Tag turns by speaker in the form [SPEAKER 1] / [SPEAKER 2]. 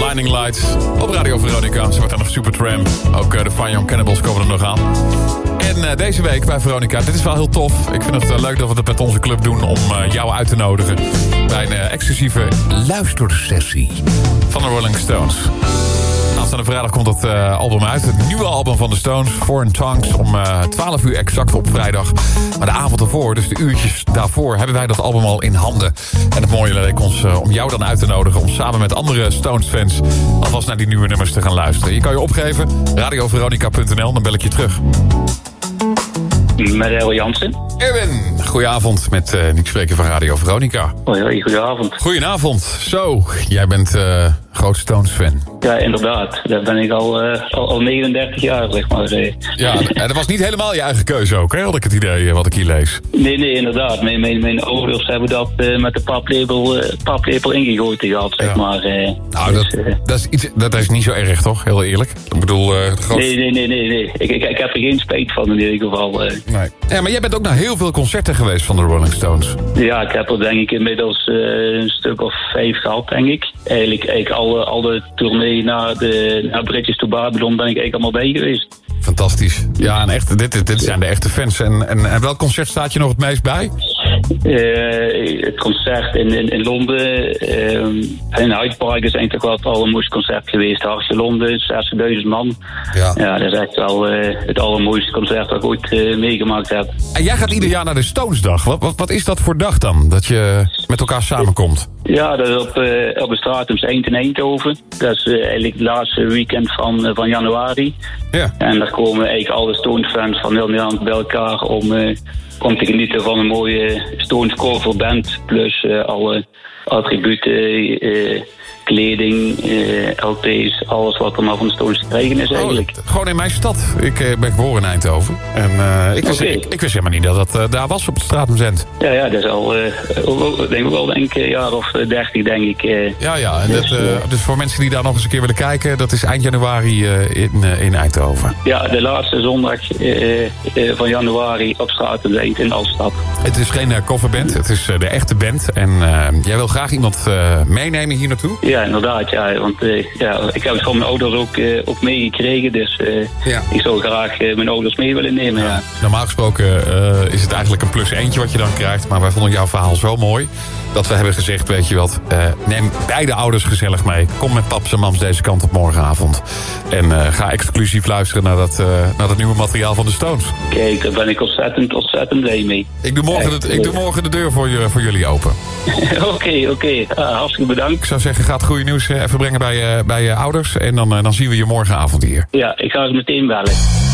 [SPEAKER 1] Blinding Lights op Radio Veronica. Ze wordt dan nog Supertramp. Ook de Fine Young Cannibals komen er nog aan. En deze week bij Veronica, dit is wel heel tof. Ik vind het leuk dat we het met onze club doen om jou uit te nodigen bij een exclusieve luistersessie van de Rolling Stones. Aanstaande vrijdag komt het album uit. Het nieuwe album van de Stones, Foreign Tongues, om 12 uur exact op vrijdag. Maar de avond ervoor, dus de uurtjes daarvoor, hebben wij dat album al in handen. En het mooie leek ons om jou dan uit te nodigen om samen met andere Stones-fans alvast naar die nieuwe nummers te gaan luisteren. Je kan je opgeven, radioveronica.nl, dan bel ik je terug.
[SPEAKER 2] Met Erwin Jansen.
[SPEAKER 1] Erwin, goedenavond met Nick Spreken van Radio Veronica.
[SPEAKER 2] Hoi, goedenavond.
[SPEAKER 1] Goedenavond. Zo, jij bent groot Stones-fan.
[SPEAKER 2] Ja, inderdaad. Dat ben ik al 39 jaar, zeg maar.
[SPEAKER 1] Ja, dat was niet helemaal je eigen keuze ook, hè? Had ik het idee, wat ik hier lees.
[SPEAKER 2] Nee, inderdaad. Mijn ouders hebben dat met de paplepel ingegooid gehad, zeg maar.
[SPEAKER 1] Nou, dat is niet zo erg, toch? Heel eerlijk. Ik bedoel,
[SPEAKER 2] Nee. Ik heb er geen spijt van in ieder geval.
[SPEAKER 1] Nee. Ja, maar jij bent ook naar heel veel concerten geweest van de Rolling Stones.
[SPEAKER 2] Ja, ik heb er denk ik inmiddels een stuk of 5 gehad, denk ik. Eigenlijk al de tournee naar Bridges to Babylon ben ik eigenlijk allemaal bij geweest.
[SPEAKER 1] Fantastisch. Ja, en echt, dit zijn de echte fans. En welk concert staat je nog het meest bij?
[SPEAKER 2] Het concert in Londen. In Hyde Park is eigenlijk wel het allermooiste concert geweest. Hartje Londen, 60.000 man. Ja, dat is echt wel het allermooiste concert dat ik ooit meegemaakt heb.
[SPEAKER 1] En jij gaat ieder jaar naar de Stonesdag. Wat is dat voor dag dan? Dat je met elkaar samenkomt?
[SPEAKER 2] Ja, dat is op de Stratums Eind in Eindhoven. Dat is eigenlijk het laatste weekend van januari. Ja. En daar komen eigenlijk alle Stones-fans van heel Nederland bij elkaar om te genieten van een mooie Stones coverband. Plus alle attributen, kleding, LP's, alles wat er maar van de Stones te krijgen is eigenlijk.
[SPEAKER 1] Gewoon in mijn stad. Ik ben geboren in Eindhoven. En ik wist helemaal niet dat dat daar was op het Stratumsend.
[SPEAKER 2] Ja, dat is al, denk ik wel, een jaar of 30, denk ik.
[SPEAKER 1] Ja, en dus voor mensen die daar nog eens een keer willen kijken, dat is eind januari in Eindhoven.
[SPEAKER 2] Ja, de laatste zondag van januari op Stratumsend in Alstad. Het
[SPEAKER 1] is geen coverband, het is de echte band. En jij wil graag iemand meenemen hier naartoe?
[SPEAKER 2] Ja, inderdaad, ja. Want ik heb het van mijn ouders ook meegekregen. Dus ik zou graag mijn ouders mee willen nemen. Ja.
[SPEAKER 1] Normaal gesproken is het eigenlijk een plus eentje wat je dan krijgt. Maar wij vonden jouw verhaal zo mooi dat we hebben gezegd, weet je wat, neem beide ouders gezellig mee. Kom met paps en mams deze kant op morgenavond. En ga exclusief luisteren naar dat nieuwe materiaal van de Stones.
[SPEAKER 2] Kijk, daar ben ik ontzettend blij mee.
[SPEAKER 1] Ik doe morgen de deur voor jullie open.
[SPEAKER 2] Oké. Hartstikke bedankt.
[SPEAKER 1] Ik zou zeggen, ga het goede nieuws even brengen bij je ouders. En dan zien we je morgenavond hier.
[SPEAKER 2] Ja, ik ga ze meteen bellen.